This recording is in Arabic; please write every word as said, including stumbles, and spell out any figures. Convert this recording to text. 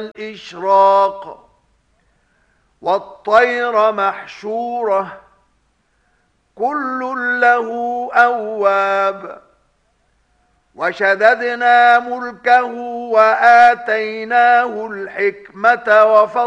الإشراق والطير محشورة كل له أواب وشددنا ملكه وآتيناه الحكمة وفصل